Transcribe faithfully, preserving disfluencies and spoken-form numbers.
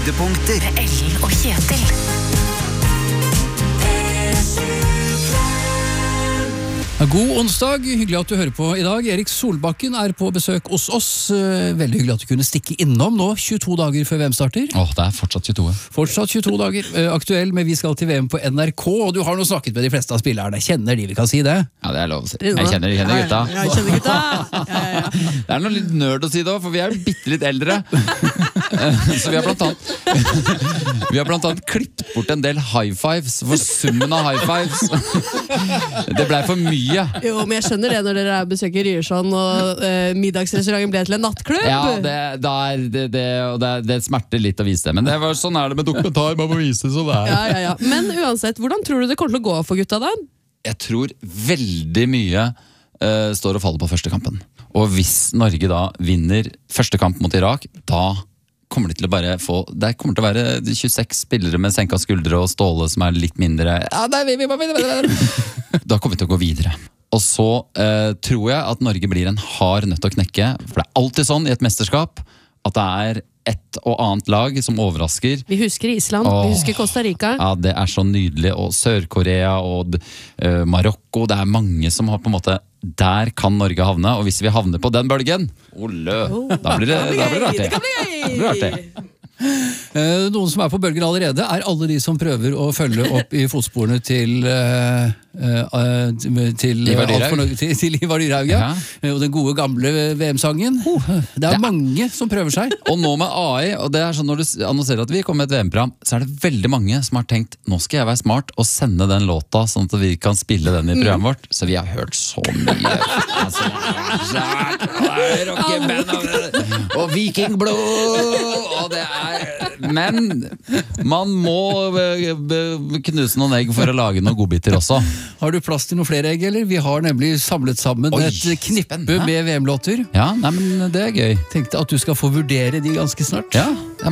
Høydepunkter. Ellen og Kjetil. God onsdag, hyggelig at du hører på i dag. Erik Solbakken er på besøk hos oss. Veldig hyggelig at du kunne stikke innom nå, tjueto dager før V M starter. Åh, det er fortsatt tjueto. Fortsatt tjueto dager. Aktuell med Vi skal til V M på N R K, og du har nå snakket med de fleste av spillerne. Kjenner de, vi kan si det? Ja, det er lov å si. Jeg kjenner, jeg kjenner gutta. Ja, jeg kjenner gutta. Ja, ja, ja. Det er noe litt nerd å si det også, for vi er bitte litt eldre. Så vi har blant annet Vi har blant annet klippet bort en del high fives, for summen av high fives det ble for mye. Jo, men jeg skjønner det når dere besøker Ryerson og uh, middagsrestauranten ble til en nattklubb. Ja, det, det, er, det, det, og det, det smerter litt å vise det. Men det var, sånn er det med dokumentar, man må vise det sånn det er. Ja, ja, ja. Men uansett, hvordan tror du det kommer til å gå for gutta da? Jeg tror veldig mye uh, står og faller på første kampen. Og hvis Norge da vinner første kamp mot Irak, da kommer det til å bare få det kommer til å være tjueseks spillere med senka skuldre og Ståle som er litt mindre. Ja, nei, vi, vi, vi, vi, vi. Da kommer vi til å gå videre. Og så eh, tror jeg at Norge blir en hard nøtt å knekke, for det er alltid sånn i et mesterskap at det er et og annet lag som overrasker. Vi husker Island, Åh, vi husker Costa Rica. Ja, det er så nydelig. Og Sør-Korea og uh, Marokko, det er mange som har på en måte der kan Norge havne, og hvis vi havner på den bølgen, olø, Oh. da blir det, da blir det artig. Det kan bli gøy! Det blir artig. Eh, Noen som er på bølgen allerede er alle de som prøver å følge opp i fotsporene til eh, eh, til, Ivar Dyrhaug. alt for Norge- til, til Ivar Dyrhaug, ja. Ja. Eh, Og den gode gamle V M-sangen. Det er Ja. mange som prøver seg. Og nå med A I, og det er sånn når du annonserer at vi kommer med et V M-program, så er det veldig mange som har tenkt, nå skal jeg være smart og sende den låta, sånn at vi kan spille den i programmet vårt. Så vi har hørt så mye. Altså, rockeband og, og vikingblod, og det er men man må eh, b- knuse noen egg for å lage noen godbiter også. Har du plass til noen flere egg, eller? Vi har nemlig samlet sammen Oi, et knippe spennende. med V M-låter. Ja, nei, men det er gøy. Tenkte at du skal få vurdere de ganske snart. Ja,